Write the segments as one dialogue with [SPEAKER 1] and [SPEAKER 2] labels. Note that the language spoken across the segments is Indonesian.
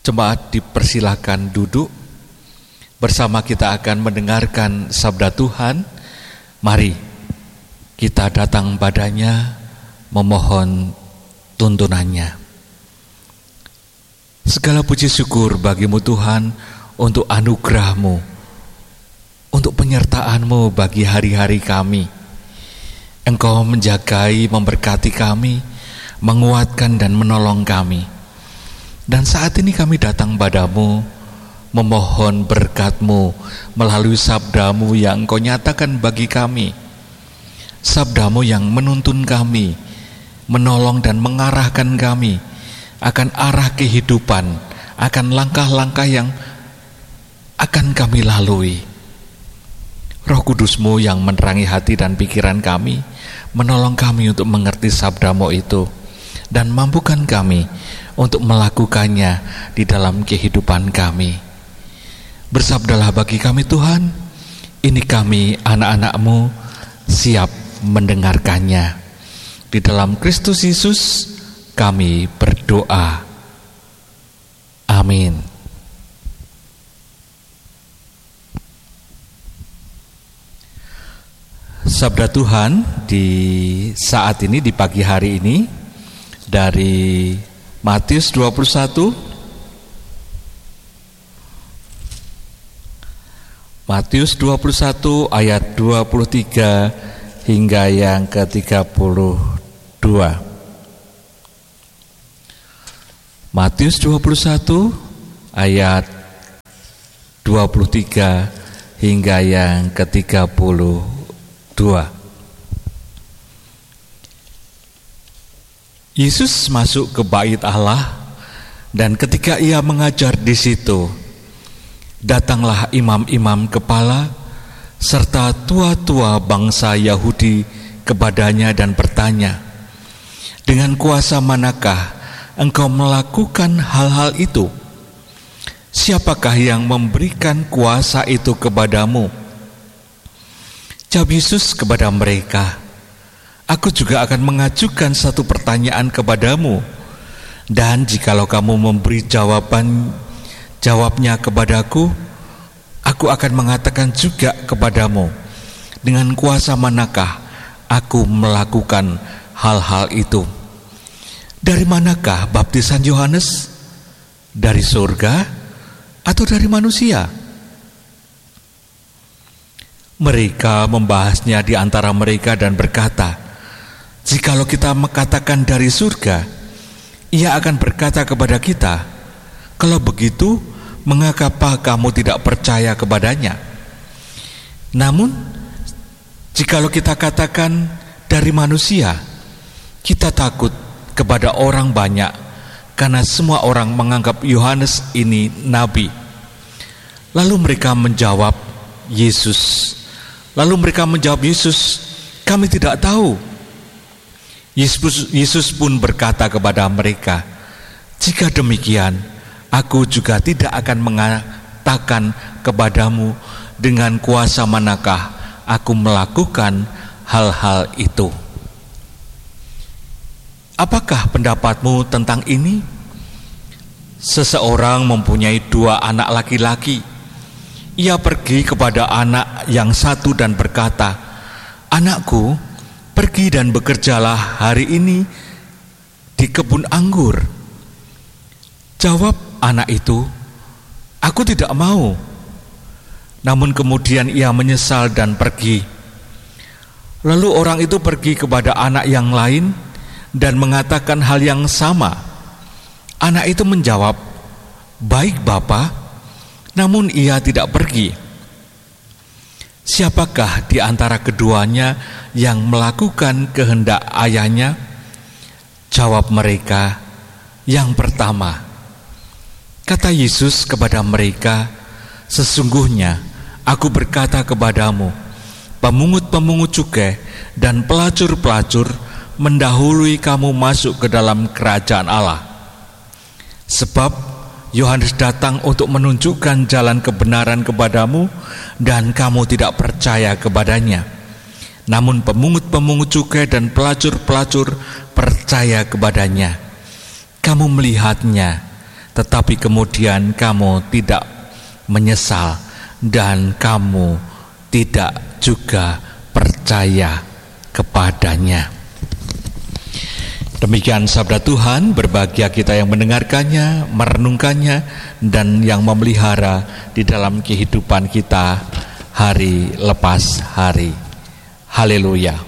[SPEAKER 1] Jemaat dipersilakan duduk. Bersama kita akan mendengarkan sabda Tuhan. Mari kita datang padanya memohon tuntunannya. Segala puji syukur bagimu Tuhan untuk anugerah-Mu, untuk penyertaan-Mu bagi hari-hari kami. Engkau menjagai, memberkati kami, menguatkan dan menolong kami. Dan saat ini kami datang padamu memohon berkat-Mu melalui sabda-Mu yang Engkau nyatakan bagi kami. Sabda-Mu yang menuntun kami, menolong dan mengarahkan kami akan arah kehidupan, akan langkah-langkah yang akan kami lalui. Roh Kudus-Mu yang menerangi hati dan pikiran kami, menolong kami untuk mengerti sabda-Mu itu, dan mampukan kami untuk melakukannya di dalam kehidupan kami. Bersabdalah bagi kami Tuhan, ini kami anak-anak-Mu siap mendengarkannya. Di dalam Kristus Yesus kami berdoa. Amin. Sabda Tuhan di saat ini, di pagi hari ini, dari Matius 21 ayat 23 hingga yang ke-32. Matius 21 ayat 23 hingga yang ke-32. Yesus masuk ke bait Allah, dan ketika ia mengajar di situ, datanglah imam-imam kepala serta tua-tua bangsa Yahudi kepadanya dan bertanya, dengan kuasa manakah engkau melakukan hal-hal itu? Siapakah yang memberikan kuasa itu kepadamu? Jawab Yesus kepada mereka, aku juga akan mengajukan satu pertanyaan kepadamu, dan jikalau kamu memberi jawabnya kepadaku, aku akan mengatakan juga kepadamu, dengan kuasa manakah aku melakukan hal-hal itu. Dari manakah baptisan Yohanes? Dari surga atau dari manusia? Mereka membahasnya di antara mereka dan berkata, jikalau kita mengatakan dari surga, ia akan berkata kepada kita, kalau begitu, mengapa kamu tidak percaya kepadanya? Namun, jikalau kita katakan dari manusia, kita takut kepada orang banyak, karena semua orang menganggap Yohanes ini nabi. Lalu mereka menjawab Yesus, kami tidak tahu. Yesus pun berkata kepada mereka, jika demikian, aku juga tidak akan mengatakan kepadamu dengan kuasa manakah aku melakukan hal-hal itu. Apakah pendapatmu tentang ini? Seseorang mempunyai 2 anak laki-laki. Ia pergi kepada anak yang satu dan berkata, anakku, pergi dan bekerjalah hari ini di kebun anggur. Jawab anak itu, aku tidak mau. Namun kemudian ia menyesal dan pergi. Lalu orang itu pergi kepada anak yang lain dan mengatakan hal yang sama. Anak itu menjawab, baik Bapa, namun ia tidak pergi. Siapakah di antara keduanya yang melakukan kehendak ayahnya? Jawab mereka, yang pertama. Kata Yesus kepada mereka, sesungguhnya aku berkata kepadamu, pemungut-pemungut cukai dan pelacur-pelacur mendahului kamu masuk ke dalam kerajaan Allah. Sebab Yohanes datang untuk menunjukkan jalan kebenaran kepadamu, dan kamu tidak percaya kepadanya. Namun pemungut-pemungut cukai dan pelacur-pelacur percaya kepadanya. Kamu melihatnya, tetapi kemudian kamu tidak menyesal dan kamu tidak juga percaya kepadanya. Demikian sabda Tuhan, berbahagia kita yang mendengarkannya, merenungkannya, dan yang memelihara di dalam kehidupan kita hari lepas hari. Haleluya.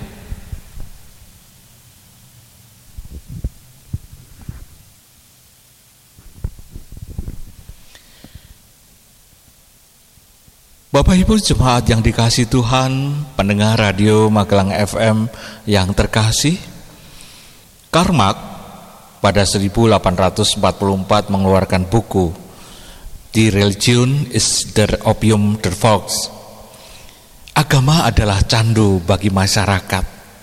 [SPEAKER 1] Bapak Ibu jemaat yang dikasihi Tuhan, pendengar radio Magelang FM yang terkasih, Karl Marx pada 1844 mengeluarkan buku The Religion is the Opium of the Folks. Agama adalah candu bagi masyarakat.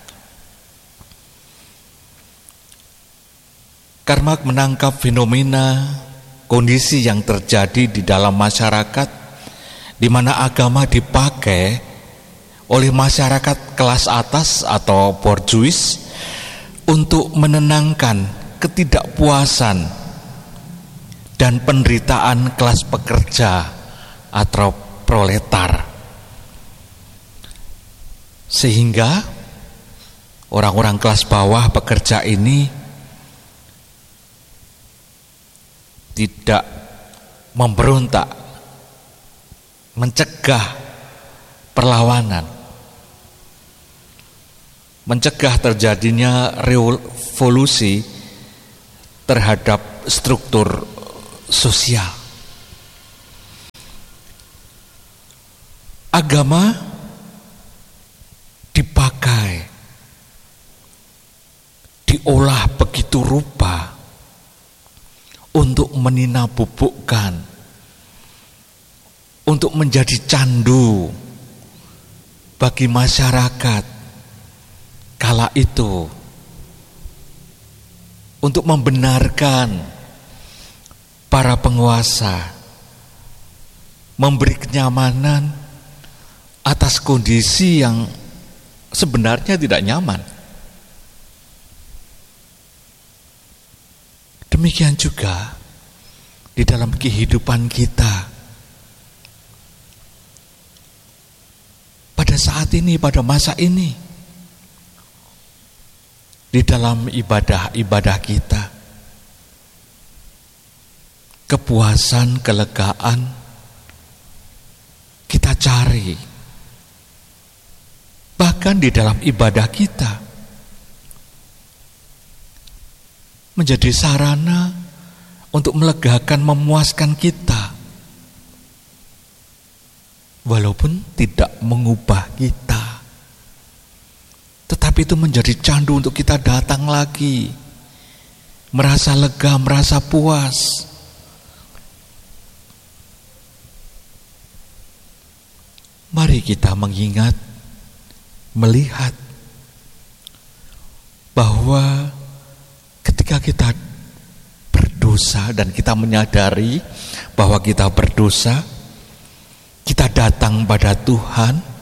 [SPEAKER 1] Karl Marx menangkap fenomena kondisi yang terjadi di dalam masyarakat, di mana agama dipakai oleh masyarakat kelas atas atau bourgeois untuk menenangkan ketidakpuasan dan penderitaan kelas pekerja atau proletar, sehingga orang-orang kelas bawah pekerja ini tidak memberontak, mencegah perlawanan, mencegah terjadinya revolusi terhadap struktur sosial. Agama dipakai, diolah begitu rupa untuk meninabubukkan, untuk menjadi candu bagi masyarakat kala itu, untuk membenarkan para penguasa, memberi kenyamanan atas kondisi yang sebenarnya tidak nyaman. Demikian juga di dalam kehidupan kita pada saat ini, pada masa ini, di dalam ibadah-ibadah kita, kepuasan, kelegaan kita cari, bahkan di dalam ibadah kita menjadi sarana untuk melegakan, memuaskan kita, walaupun tidak mengubah kita, tetapi itu menjadi candu untuk kita datang lagi, merasa lega, merasa puas. Mari kita mengingat, melihat bahwa ketika kita berdosa dan kita menyadari bahwa kita berdosa, kita datang pada Tuhan,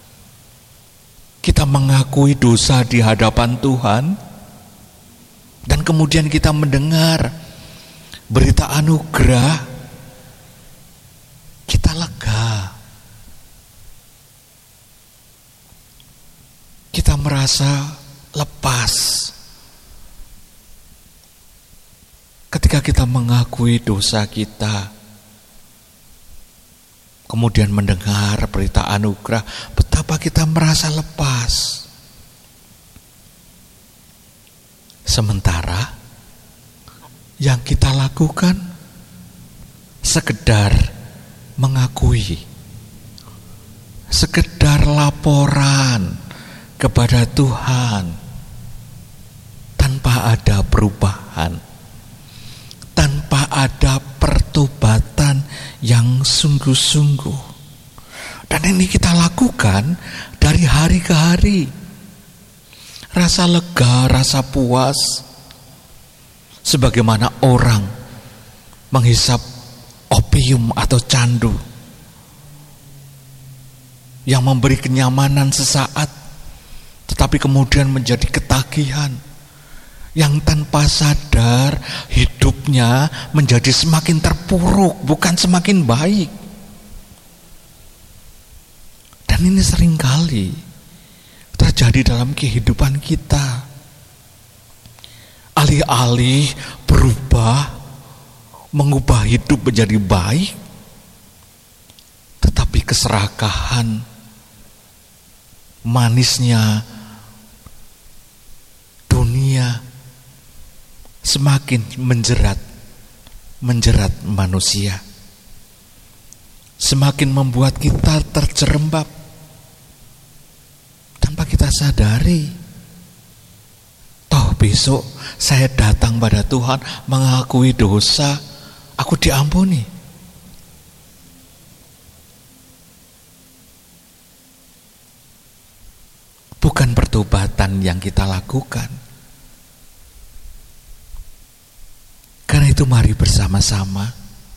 [SPEAKER 1] kita mengakui dosa di hadapan Tuhan, dan kemudian kita mendengar berita anugerah, kita lega, kita merasa lepas ketika kita mengakui dosa kita, kemudian mendengar berita anugerah, betapa kita merasa lepas. Sementara yang kita lakukan sekedar mengakui, sekedar laporan kepada Tuhan tanpa ada perubahan, tanpa ada pertobatan yang sungguh-sungguh. Dan ini kita lakukan dari hari ke hari. Rasa lega, rasa puas, sebagaimana orang menghisap opium atau candu yang memberi kenyamanan sesaat, tetapi kemudian menjadi ketagihan yang tanpa sadar hidupnya menjadi semakin terpuruk, bukan semakin baik. Dan ini seringkali terjadi dalam kehidupan kita. Alih-alih berubah, mengubah hidup menjadi baik, tetapi keserakahan, manisnya dunia semakin menjerat manusia, semakin membuat kita terjerembab tanpa kita sadari. Toh besok saya datang pada Tuhan mengakui dosa, aku diampuni. Bukan pertobatan yang kita lakukan. Karena itu mari bersama-sama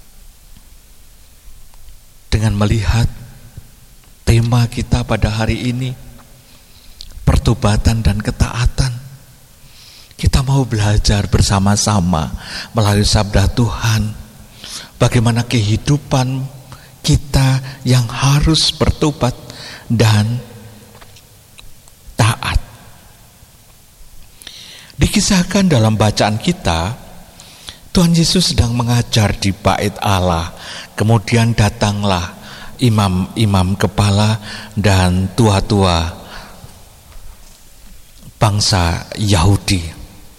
[SPEAKER 1] dengan melihat tema kita pada hari ini, pertobatan dan ketaatan. Kita mau belajar bersama-sama melalui sabda Tuhan bagaimana kehidupan kita yang harus bertobat dan taat. Dikisahkan dalam bacaan kita, Tuhan Yesus sedang mengajar di bait Allah. Kemudian datanglah imam-imam kepala dan tua-tua bangsa Yahudi.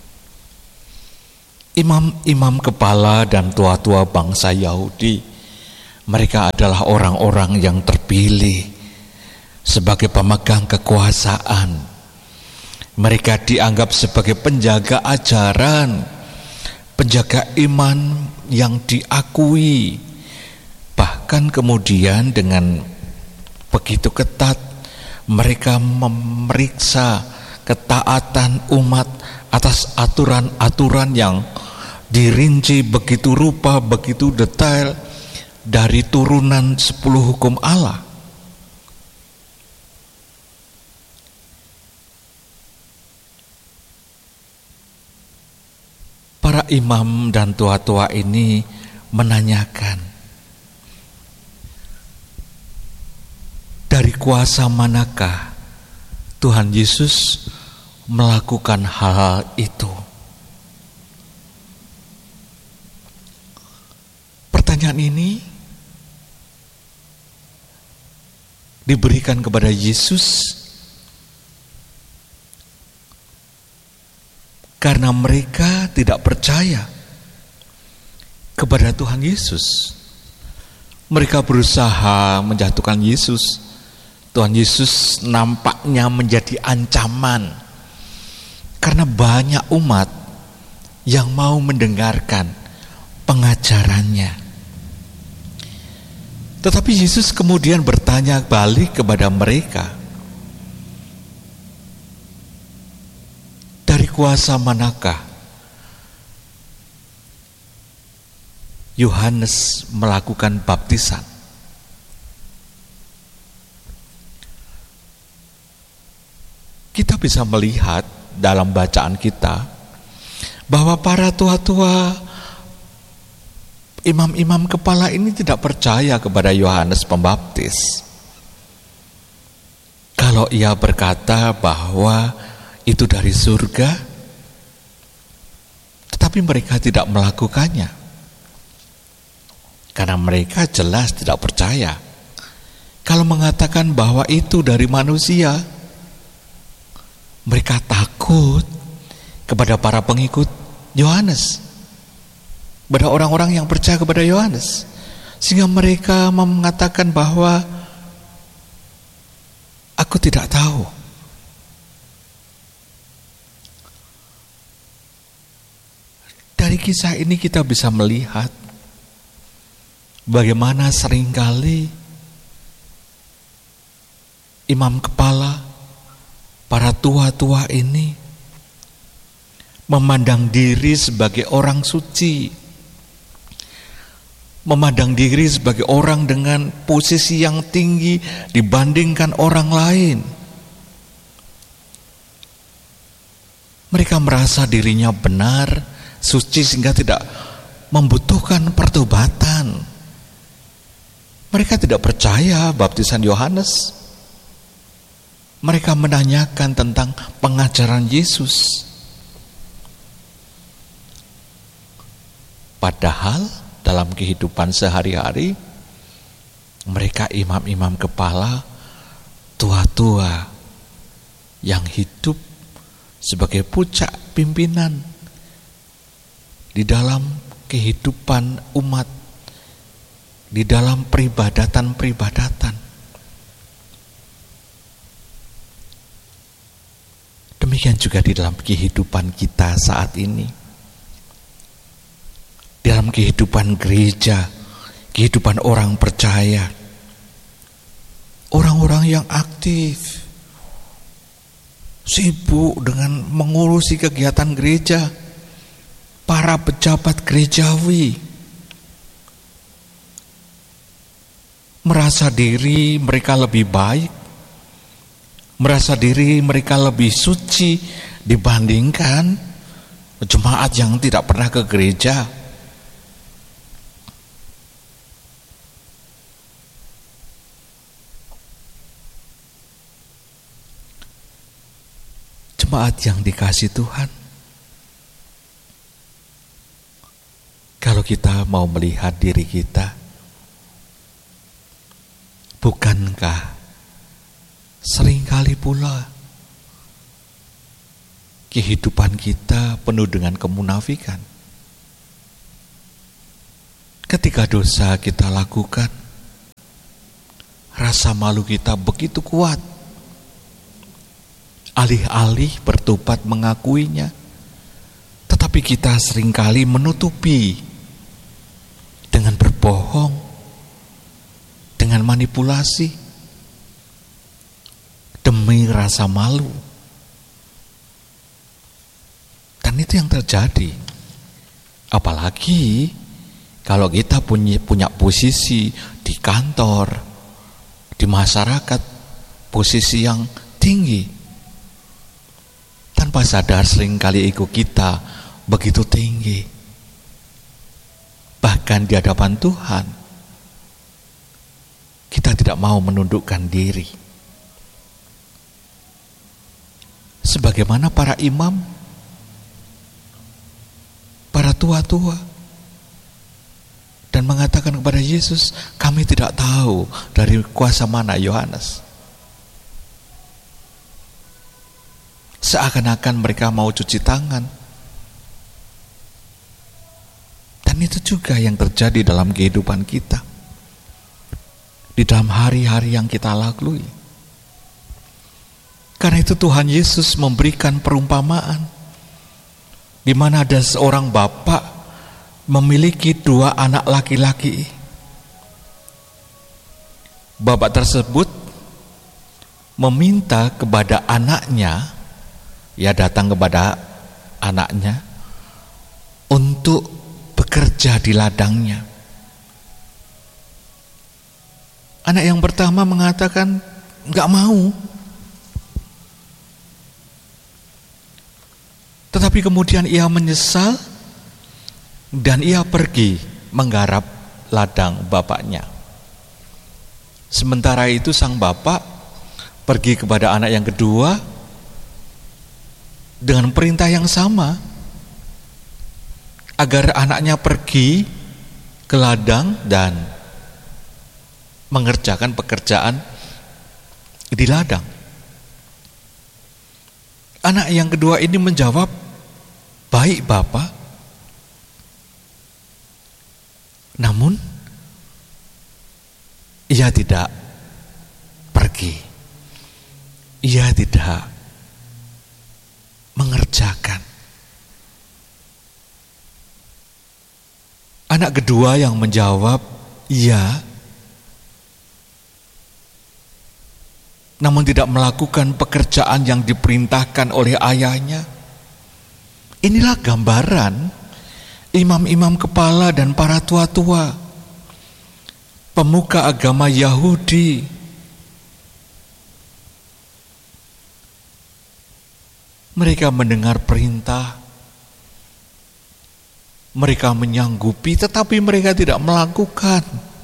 [SPEAKER 1] Imam-imam kepala dan tua-tua bangsa Yahudi, mereka adalah orang-orang yang terpilih sebagai pemegang kekuasaan. Mereka dianggap sebagai penjaga ajaran, penjaga iman yang diakui. Bahkan kemudian dengan begitu ketat mereka memeriksa ketaatan umat atas aturan-aturan yang dirinci begitu rupa, begitu detail dari turunan 10 hukum Allah. Para imam dan tua-tua ini menanyakan, dari kuasa manakah Tuhan Yesus melakukan hal itu? Pertanyaan ini diberikan kepada Yesus karena mereka tidak percaya kepada Tuhan Yesus. Mereka berusaha menjatuhkan Yesus. Tuhan Yesus nampaknya menjadi ancaman karena banyak umat yang mau mendengarkan pengajarannya. Tetapi Yesus kemudian bertanya balik kepada mereka, dari kuasa manakah Yohanes melakukan baptisan? Kita bisa melihat dalam bacaan kita bahwa para tua-tua, imam-imam kepala ini tidak percaya kepada Yohanes Pembaptis. Kalau ia berkata bahwa itu dari surga, tetapi mereka tidak melakukannya karena mereka jelas tidak percaya. Kalau mengatakan bahwa itu dari manusia, mereka takut kepada para pengikut Yohanes, kepada orang-orang yang percaya kepada Yohanes, sehingga mereka mengatakan bahwa aku tidak tahu. Dari kisah ini kita bisa melihat bagaimana seringkali imam kepala, para tua-tua ini memandang diri sebagai orang suci, memandang diri sebagai orang dengan posisi yang tinggi dibandingkan orang lain. Mereka merasa dirinya benar, suci sehingga tidak membutuhkan pertobatan. Mereka tidak percaya baptisan Yohanes. Mereka menanyakan tentang pengajaran Yesus. Padahal dalam kehidupan sehari-hari, mereka imam-imam kepala, tua-tua yang hidup sebagai puncak pimpinan di dalam kehidupan umat, di dalam peribadatan-peribadatan. Demikian juga di dalam kehidupan kita saat ini. Dalam kehidupan gereja, kehidupan orang percaya, orang-orang yang aktif, sibuk dengan mengurusi kegiatan gereja, para pejabat gerejawi, merasa diri mereka lebih baik, merasa diri mereka lebih suci dibandingkan jemaat yang tidak pernah ke gereja. Jemaat yang dikasih Tuhan, kalau kita mau melihat diri kita, bukankah seringkali pula kehidupan kita penuh dengan kemunafikan? Ketika dosa kita lakukan, rasa malu kita begitu kuat. Alih-alih bertobat mengakuinya, tetapi kita seringkali menutupi dengan berbohong, dengan manipulasi, demi rasa malu. Dan itu yang terjadi. Apalagi kalau kita punya posisi di kantor, di masyarakat, posisi yang tinggi. Tanpa sadar seringkali ego kita begitu tinggi. Bahkan di hadapan Tuhan, kita tidak mau menundukkan diri. Sebagaimana para imam, para tua-tua, dan mengatakan kepada Yesus, kami tidak tahu dari kuasa mana Yohanes. Seakan-akan mereka mau cuci tangan. Dan itu juga yang terjadi dalam kehidupan kita, di dalam hari-hari yang kita lalui. Karena itu Tuhan Yesus memberikan perumpamaan, di mana ada seorang bapak memiliki 2 anak laki-laki. Bapak tersebut meminta kepada anaknya, ia datang kepada anaknya untuk bekerja di ladangnya. Anak yang pertama mengatakan enggak mau. Tetapi kemudian ia menyesal dan ia pergi menggarap ladang bapaknya. Sementara itu sang bapak pergi kepada anak yang kedua dengan perintah yang sama, agar anaknya pergi ke ladang dan mengerjakan pekerjaan di ladang. Anak yang kedua ini menjawab, baik Bapak. Namun ia tidak pergi, ia tidak mengerjakan. Anak kedua yang menjawab, iya, namun tidak melakukan pekerjaan yang diperintahkan oleh ayahnya. Inilah gambaran imam-imam kepala dan para tua-tua, pemuka agama Yahudi. Mereka mendengar perintah, mereka menyanggupi, tetapi mereka tidak melakukan.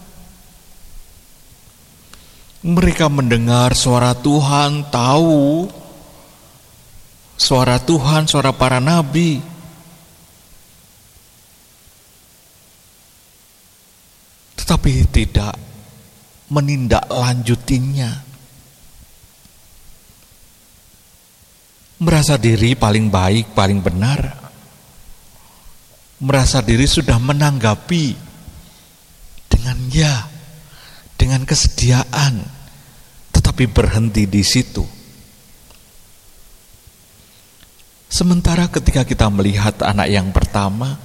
[SPEAKER 1] Mereka mendengar suara Tuhan, tahu suara Tuhan, suara para nabi, tetapi tidak menindaklanjutinya. Merasa diri paling baik, paling benar. Merasa diri sudah menanggapi dengan ya, dengan kesediaan, tetapi berhenti di situ. Sementara ketika kita melihat anak yang pertama,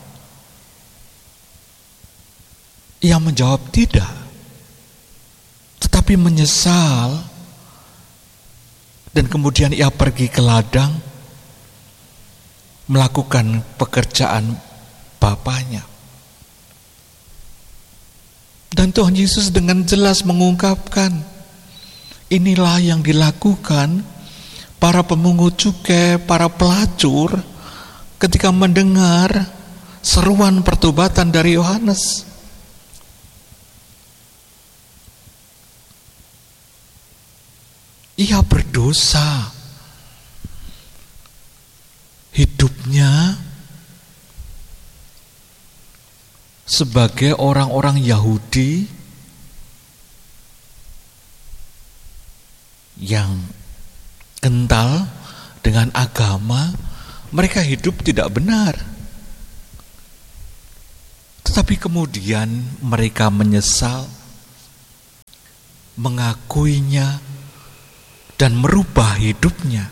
[SPEAKER 1] ia menjawab tidak, tetapi menyesal. Dan kemudian ia pergi ke ladang melakukan pekerjaan bapaknya. Dan Tuhan Yesus dengan jelas mengungkapkan, inilah yang dilakukan para pemungut cukai, para pelacur ketika mendengar seruan pertobatan dari Yohanes. Ia berdosa. Hidupnya sebagai orang-orang Yahudi yang kental dengan agama, mereka hidup tidak benar. Tetapi kemudian mereka menyesal, mengakuinya, dan merubah hidupnya.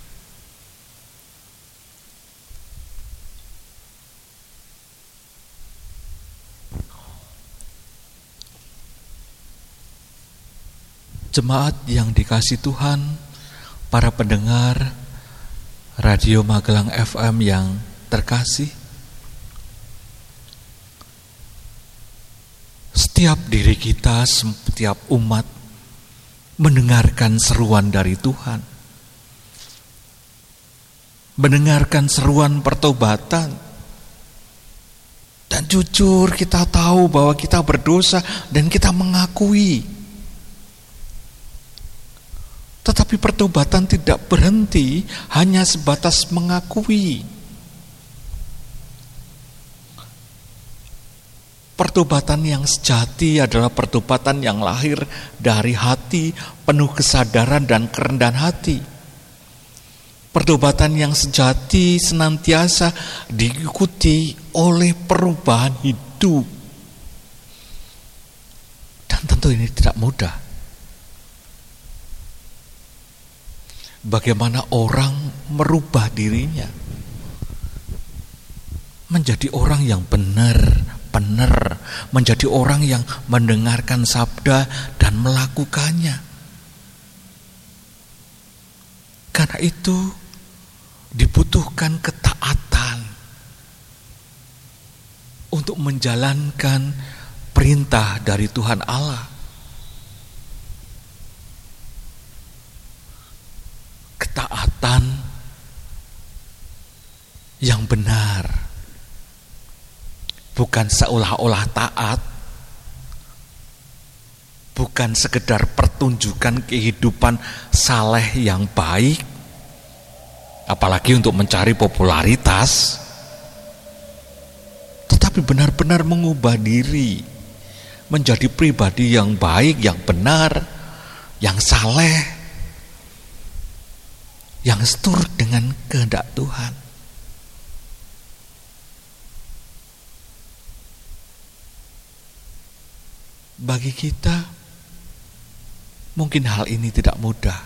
[SPEAKER 1] Jemaat yang dikasihi Tuhan, para pendengar Radio Magelang FM yang terkasih, setiap diri kita, setiap umat mendengarkan seruan dari Tuhan, mendengarkan seruan pertobatan, dan jujur kita tahu bahwa kita berdosa dan kita mengakui. Tetapi pertobatan tidak berhenti hanya sebatas mengakui. Pertobatan yang sejati adalah pertobatan yang lahir dari hati penuh kesadaran dan kerendahan hati. Pertobatan yang sejati senantiasa diikuti oleh perubahan hidup. Dan tentu ini tidak mudah. Bagaimana orang merubah dirinya menjadi orang yang benar, menjadi orang yang mendengarkan sabda dan melakukannya. Karena itu dibutuhkan ketaatan untuk menjalankan perintah dari Tuhan Allah. Ketaatan yang benar, bukan seolah-olah taat, bukan sekedar pertunjukan kehidupan saleh yang baik, apalagi untuk mencari popularitas, tetapi benar-benar mengubah diri menjadi pribadi yang baik, yang benar, yang saleh, yang seturut dengan kehendak Tuhan. Bagi kita, mungkin hal ini tidak mudah.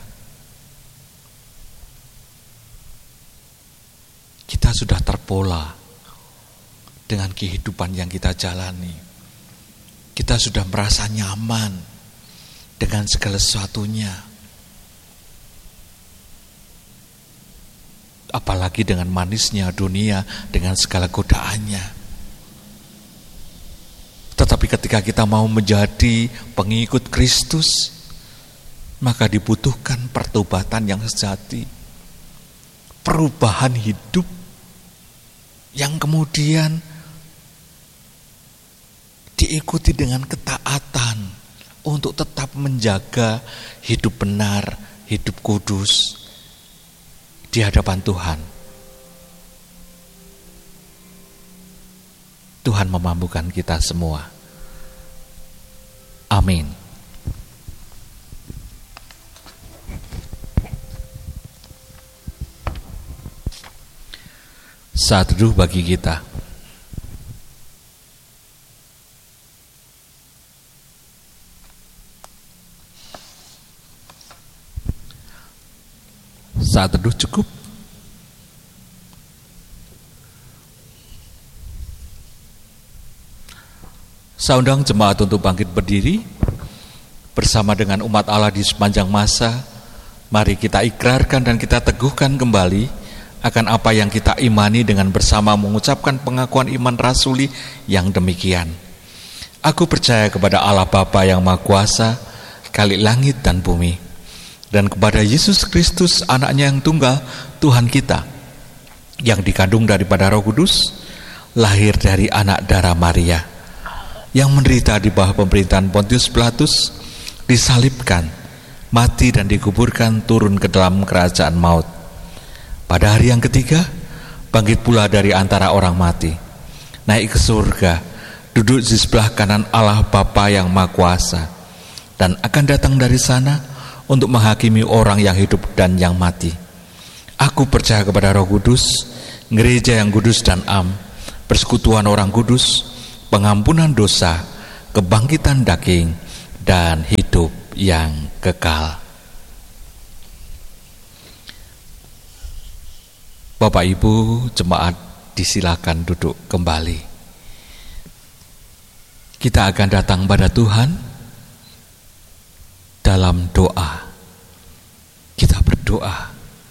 [SPEAKER 1] Kita sudah terpola dengan kehidupan yang kita jalani. Kita sudah merasa nyaman dengan segala sesuatunya. Apalagi dengan manisnya dunia, dengan segala godaannya. Tetapi ketika kita mau menjadi pengikut Kristus, maka dibutuhkan pertobatan yang sejati. perubahan hidup yang kemudian diikuti dengan ketaatan untuk tetap menjaga hidup benar, hidup kudus di hadapan Tuhan. Tuhan memampukan kita semua. Amin. Saat teduh bagi kita. Saat teduh cukup. Saya undang jemaat untuk bangkit berdiri bersama dengan umat Allah di sepanjang masa. Mari kita ikrarkan dan kita teguhkan kembali akan apa yang kita imani dengan bersama mengucapkan pengakuan iman rasuli yang demikian. Aku percaya kepada Allah Bapa yang Maha Kuasa, Khalik langit dan bumi, dan kepada Yesus Kristus, anaknya yang tunggal, Tuhan kita, yang dikandung daripada Roh Kudus, lahir dari anak darah Maria, yang menderita di bawah pemerintahan Pontius Pilatus, disalibkan, mati dan dikuburkan, turun ke dalam kerajaan maut. Pada hari yang ketiga, bangkit pula dari antara orang mati, naik ke surga, duduk di sebelah kanan Allah Bapa yang Maha Kuasa, dan akan datang dari sana untuk menghakimi orang yang hidup dan yang mati. Aku percaya kepada Roh Kudus, gereja yang kudus dan am, persekutuan orang kudus, pengampunan dosa, kebangkitan daging, dan hidup yang kekal. Bapak Ibu jemaat disilakan duduk kembali. Kita akan datang pada Tuhan dalam doa. Kita berdoa.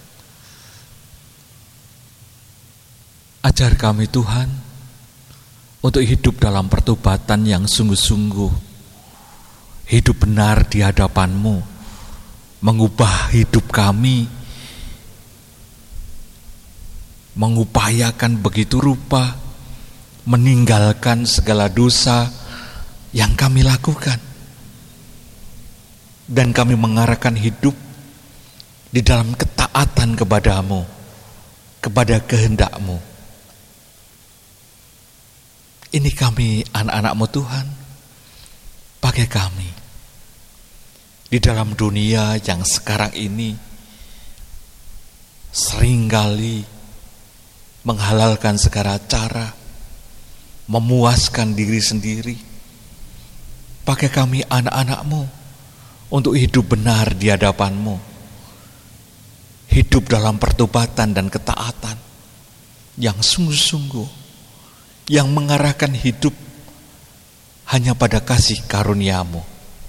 [SPEAKER 1] Ajar kami Tuhan untuk hidup dalam pertobatan yang sungguh-sungguh, hidup benar di hadapan-Mu, mengubah hidup kami, mengupayakan begitu rupa, meninggalkan segala dosa yang kami lakukan, dan kami mengarahkan hidup di dalam ketaatan kepada-Mu, kepada kehendak-Mu. Ini kami anak-anak-Mu Tuhan, pakai kami di dalam dunia yang sekarang ini seringkali menghalalkan segala cara, memuaskan diri sendiri. Pakai kami anak-anak-Mu untuk hidup benar di hadapan-Mu, hidup dalam pertobatan dan ketaatan yang sungguh-sungguh, yang mengarahkan hidup hanya pada kasih karunia-Mu.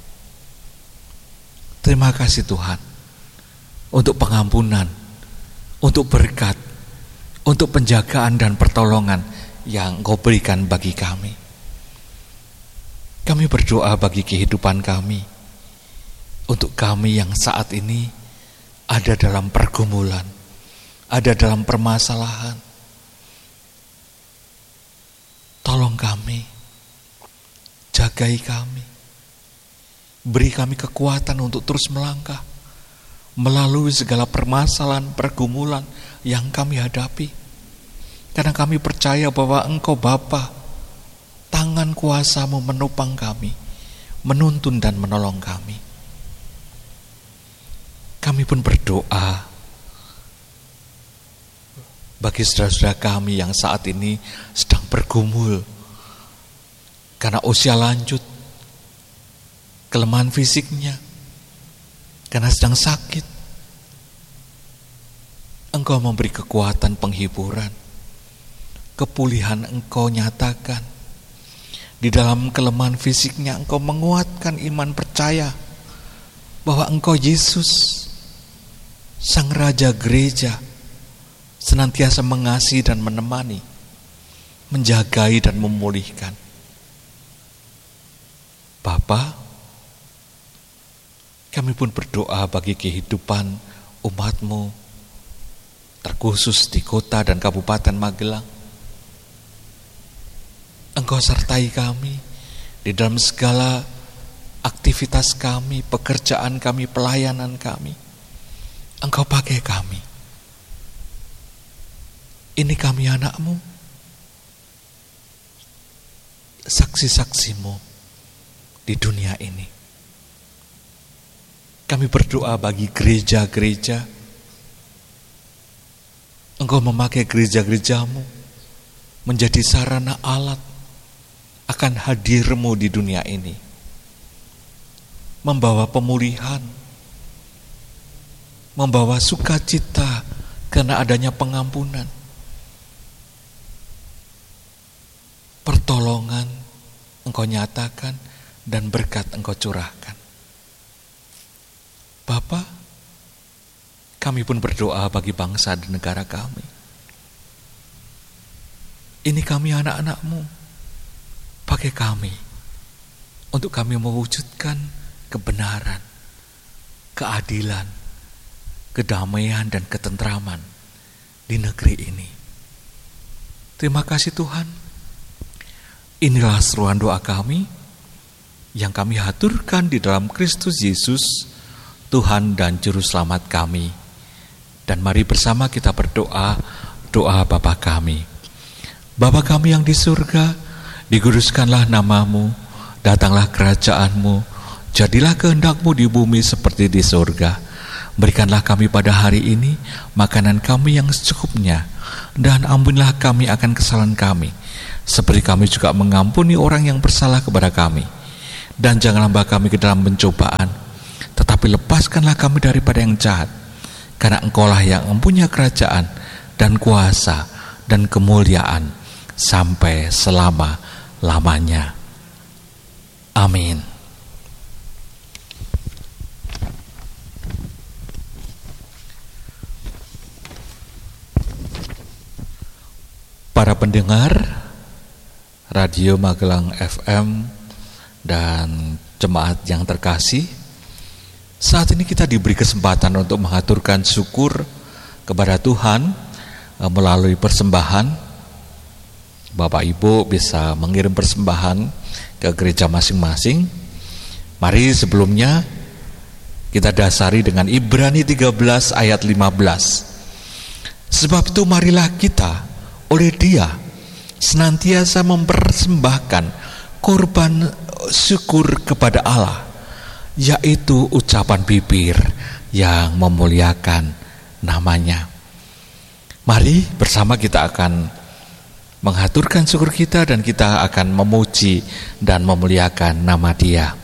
[SPEAKER 1] Terima kasih Tuhan untuk pengampunan, untuk berkat, untuk penjagaan dan pertolongan yang Engkau berikan bagi kami. Kami berdoa bagi kehidupan kami, untuk kami yang saat ini ada dalam pergumulan, ada dalam permasalahan. Tolong kami, jagai kami, beri kami kekuatan untuk terus melangkah melalui segala permasalahan, pergumulan yang kami hadapi. Karena kami percaya bahwa Engkau Bapa, tangan kuasa-Mu menopang kami, menuntun dan menolong kami. Kami pun berdoa bagi saudara-saudara kami yang saat ini sedang bergumul karena usia lanjut, kelemahan fisiknya, karena sedang sakit. Engkau memberi kekuatan penghiburan, kepulihan Engkau nyatakan. Di dalam kelemahan fisiknya Engkau menguatkan iman percaya bahwa Engkau Yesus, Sang Raja Gereja, senantiasa mengasihi dan menemani, menjagai dan memulihkan. Bapa, kami pun berdoa bagi kehidupan umat-Mu terkhusus di kota dan Kabupaten Magelang. Engkau sertai kami di dalam segala aktivitas kami, pekerjaan kami, pelayanan kami. Engkau pakai kami. Ini kami anak-Mu, saksi-saksi-Mu di dunia ini. Kami berdoa bagi gereja-gereja. Engkau memakai gereja-gereja-Mu menjadi sarana alat akan hadir-Mu di dunia ini, membawa pemulihan, membawa sukacita karena adanya pengampunan, pertolongan Engkau nyatakan dan berkat Engkau curahkan. Bapa, kami pun berdoa bagi bangsa dan negara kami. Ini kami anak-anak-Mu, pakai kami untuk kami mewujudkan kebenaran, keadilan, kedamaian dan ketentraman di negeri ini. Terima kasih Tuhan. Inilah seruan doa kami yang kami haturkan di dalam Kristus Yesus, Tuhan dan Juru Selamat kami. Dan mari bersama kita berdoa, doa Bapa kami. Bapa kami yang di surga, dikuduskanlah nama-Mu, datanglah kerajaan-Mu, jadilah kehendak-Mu di bumi seperti di surga. Berikanlah kami pada hari ini makanan kami yang secukupnya, dan ampunilah kami akan kesalahan kami, seperti kami juga mengampuni orang yang bersalah kepada kami. Dan janganlah bawa kami ke dalam pencobaan, tetapi lepaskanlah kami daripada yang jahat, karena Engkaulah yang mempunyai kerajaan dan kuasa dan kemuliaan sampai selama-lamanya. Amin. Para pendengar Radio Magelang FM dan jemaat yang terkasih, saat ini kita diberi kesempatan untuk mengaturkan syukur kepada Tuhan melalui persembahan. Bapak Ibu bisa mengirim persembahan ke gereja masing-masing. Mari sebelumnya kita dasari dengan Ibrani 13 ayat 15. Sebab itu marilah kita oleh Dia senantiasa mempersembahkan korban syukur kepada Allah, yaitu ucapan bibir yang memuliakan nama-Nya. Mari bersama kita akan mengaturkan syukur kita dan kita akan memuji dan memuliakan nama Dia.